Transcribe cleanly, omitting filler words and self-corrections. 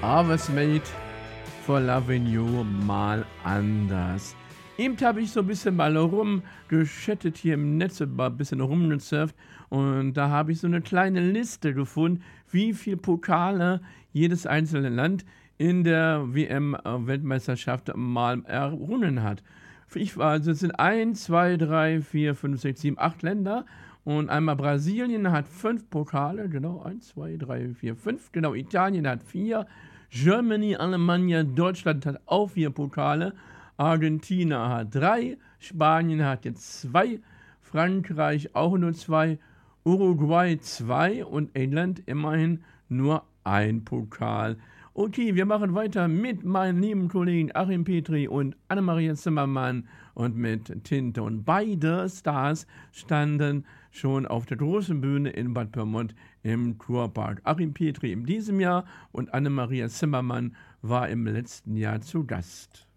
I was made for loving you mal anders. Eben habe ich so ein bisschen mal rumgeschattet hier im Netz, ein bisschen rumgesurft und da habe ich so eine kleine Liste gefunden, wie viel Pokale jedes einzelne Land in der WM-Weltmeisterschaft mal errungen hat. Also es sind 1, 2, 3, 4, 5, 6, 7, 8 Länder. Und einmal Brasilien hat 5 Pokale, genau, 1, 2, 3, 4, 5. Genau, Italien hat 4. Germany, Alemania, Deutschland hat auch 4 Pokale. Argentinien hat 3. Spanien hat jetzt 2. Frankreich auch nur 2. Uruguay 2 und England immerhin nur 1 Pokal. Okay, wir machen weiter mit meinen lieben Kollegen Achim Petri und Annemaria Zimmermann und mit Tinte. Und beide Stars standen schon auf der großen Bühne in Bad Pyrmont im Kurpark. Achim Petri in diesem Jahr und Annemaria Zimmermann war im letzten Jahr zu Gast.